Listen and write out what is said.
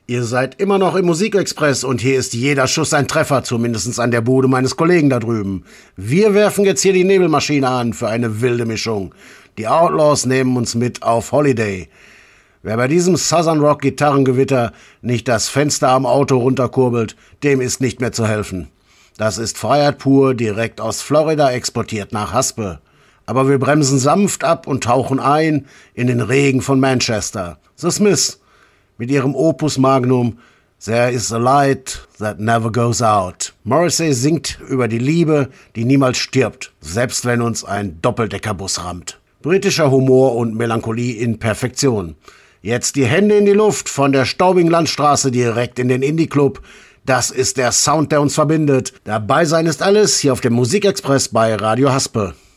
Ihr seid immer noch im Musikexpress und hier ist jeder Schuss ein Treffer, zumindest an der Bude meines Kollegen da drüben. Wir werfen jetzt hier die Nebelmaschine an für eine wilde Mischung. Die Outlaws nehmen uns mit auf Holiday. Wer bei diesem Southern Rock Gitarrengewitter nicht das Fenster am Auto runterkurbelt, dem ist nicht mehr zu helfen. Das ist Freiheit pur, direkt aus Florida exportiert nach Haspe. Aber wir bremsen sanft ab und tauchen ein in den Regen von Manchester. The Smiths mit ihrem Opus Magnum There is a light that never goes out. Morrissey singt über die Liebe, die niemals stirbt, selbst wenn uns ein Doppeldeckerbus rammt. Britischer Humor und Melancholie in Perfektion. Jetzt die Hände in die Luft von der staubigen Landstraße direkt in den Indie-Club. Das ist der Sound, der uns verbindet. Dabei sein ist alles hier auf dem Musikexpress bei Radio Haspe.